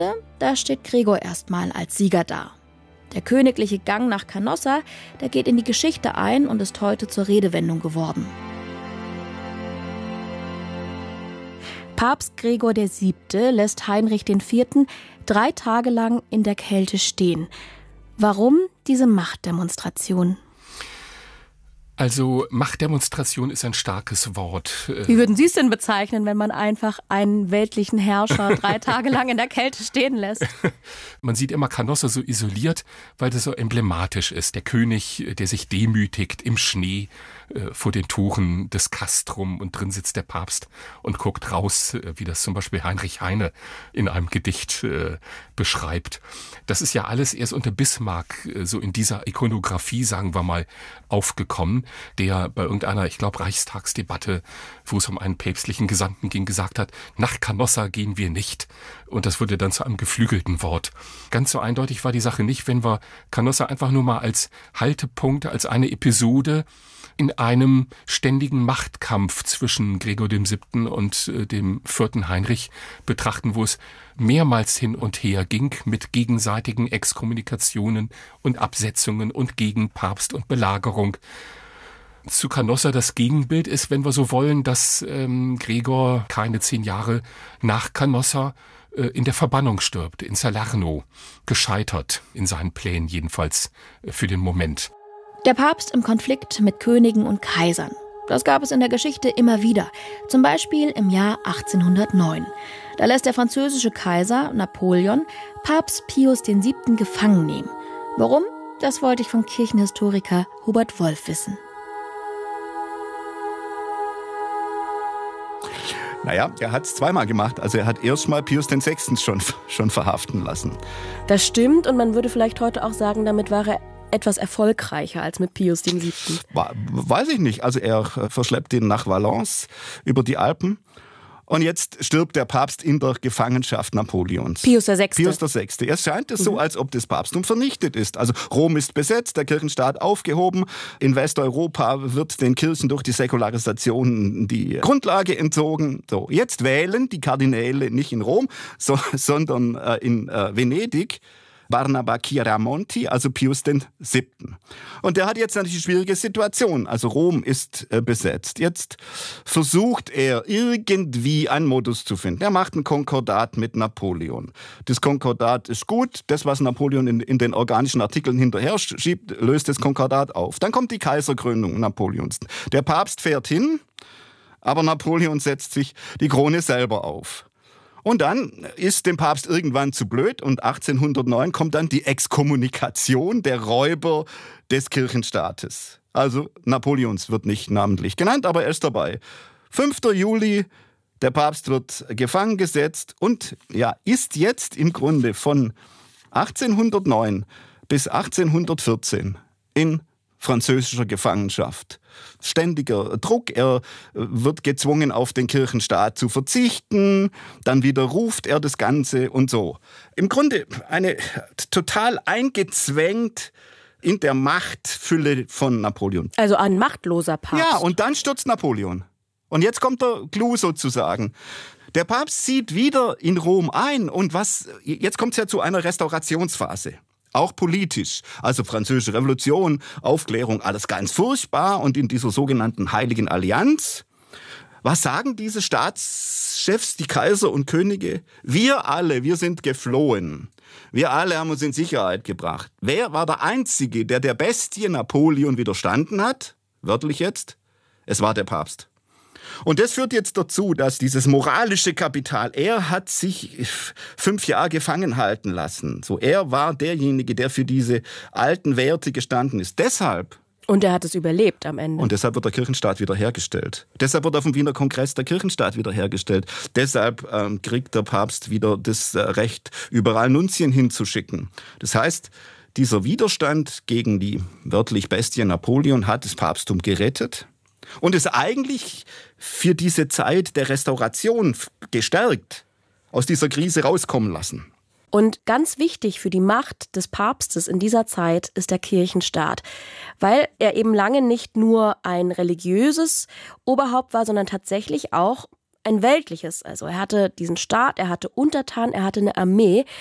Da steht Gregor erstmal als Sieger da. Der königliche Gang nach Canossa, der geht in die Geschichte ein und ist heute zur Redewendung geworden. Papst Gregor VII. Lässt Heinrich IV. 3 Tage lang in der Kälte stehen. Warum diese Machtdemonstration? Also Machtdemonstration ist ein starkes Wort. Wie würden Sie es denn bezeichnen, wenn man einfach einen weltlichen Herrscher 3 Tage lang in der Kälte stehen lässt? Man sieht immer Canossa so isoliert, weil das so emblematisch ist. Der König, der sich demütigt im Schnee vor den Toren des Castrum und drin sitzt der Papst und guckt raus, wie das zum Beispiel Heinrich Heine in einem Gedicht beschreibt. Das ist ja alles erst unter Bismarck so in dieser Ikonografie, sagen wir mal, aufgekommen, der bei irgendeiner, ich glaube, Reichstagsdebatte, wo es um einen päpstlichen Gesandten ging, gesagt hat, nach Canossa gehen wir nicht. Und das wurde dann zu einem geflügelten Wort. Ganz so eindeutig war die Sache nicht, wenn wir Canossa einfach nur mal als Haltepunkt, als eine Episode in einem ständigen Machtkampf zwischen Gregor VII. Und dem 4. Heinrich betrachten, wo es mehrmals hin und her ging mit gegenseitigen Exkommunikationen und Absetzungen und gegen Papst und Belagerung. Zu Canossa das Gegenbild ist, wenn wir so wollen, dass Gregor keine 10 Jahre nach Canossa in der Verbannung stirbt, in Salerno, gescheitert in seinen Plänen jedenfalls für den Moment. Der Papst im Konflikt mit Königen und Kaisern. Das gab es in der Geschichte immer wieder. Zum Beispiel im Jahr 1809. Da lässt der französische Kaiser Napoleon Papst Pius VII. Gefangen nehmen. Warum? Das wollte ich vom Kirchenhistoriker Hubert Wolf wissen. Naja, er hat es zweimal gemacht. Also er hat erstmal Pius VI. schon verhaften lassen. Das stimmt und man würde vielleicht heute auch sagen, damit war er etwas erfolgreicher als mit Pius VII. Weiß ich nicht. Also er verschleppt ihn nach Valence über die Alpen. Und jetzt stirbt der Papst in der Gefangenschaft Napoleons. Pius VI. Es scheint es so, als ob das Papsttum vernichtet ist. Also Rom ist besetzt, der Kirchenstaat aufgehoben. In Westeuropa wird den Kirchen durch die Säkularisation die Grundlage entzogen. So, jetzt wählen die Kardinäle nicht in Rom, sondern in Venedig. Barnaba Chiaramonti, also Pius VII. Und der hat jetzt natürlich eine schwierige Situation. Also Rom ist besetzt. Jetzt versucht er irgendwie einen Modus zu finden. Er macht ein Konkordat mit Napoleon. Das Konkordat ist gut. Das, was Napoleon in den organischen Artikeln hinterher schiebt, löst das Konkordat auf. Dann kommt die Kaiserkrönung Napoleons. Der Papst fährt hin, aber Napoleon setzt sich die Krone selber auf. Und dann ist dem Papst irgendwann zu blöd und 1809 kommt dann die Exkommunikation der Räuber des Kirchenstaates. Also Napoleons wird nicht namentlich genannt, aber er ist dabei. 5. Juli, der Papst wird gefangen gesetzt und ja, ist jetzt im Grunde von 1809 bis 1814 in französischer Gefangenschaft. Ständiger Druck, er wird gezwungen, auf den Kirchenstaat zu verzichten, dann widerruft er das Ganze und so. Im Grunde eine total eingezwängt in der Machtfülle von Napoleon. Also ein machtloser Papst. Ja, und dann stürzt Napoleon. Und jetzt kommt der Clou sozusagen. Der Papst zieht wieder in Rom ein und jetzt kommt es ja zu einer Restaurationsphase. Auch politisch, also Französische Revolution, Aufklärung, alles ganz furchtbar. Und in dieser sogenannten Heiligen Allianz, was sagen diese Staatschefs, die Kaiser und Könige? Wir sind geflohen. Wir alle haben uns in Sicherheit gebracht. Wer war der Einzige, der Bestie Napoleon widerstanden hat? Wörtlich jetzt? Es war der Papst. Und das führt jetzt dazu, dass dieses moralische Kapital, er hat sich 5 Jahre gefangen halten lassen. So, er war derjenige, der für diese alten Werte gestanden ist. Deshalb. Und er hat es überlebt am Ende. Und deshalb wird der Kirchenstaat wiederhergestellt. Deshalb wird auf dem Wiener Kongress der Kirchenstaat wiederhergestellt. Deshalb kriegt der Papst wieder das Recht, überall Nunzien hinzuschicken. Das heißt, dieser Widerstand gegen die wörtlich Bestie Napoleon hat das Papsttum gerettet. Und es eigentlich für diese Zeit der Restauration gestärkt aus dieser Krise rauskommen lassen. Und ganz wichtig für die Macht des Papstes in dieser Zeit ist der Kirchenstaat, weil er eben lange nicht nur ein religiöses Oberhaupt war, sondern tatsächlich auch ein weltliches. Also er hatte diesen Staat, er hatte Untertanen, er hatte eine Armee.